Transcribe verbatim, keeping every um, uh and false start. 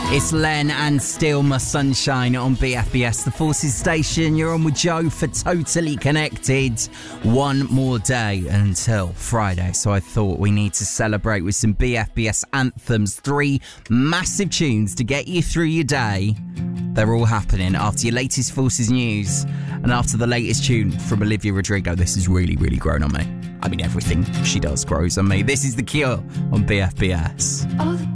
It's Len and Still My Sunshine on B F B S, the Forces station. You're on with Joe for Totally Connected. One more day until Friday, so I thought we need to celebrate with some B F B S anthems. Three massive tunes to get you through your day. They're all happening after your latest Forces news and after the latest tune from Olivia Rodrigo. This has really, really grown on me. I mean, everything she does grows on me. This is The Cure on B F B S. All the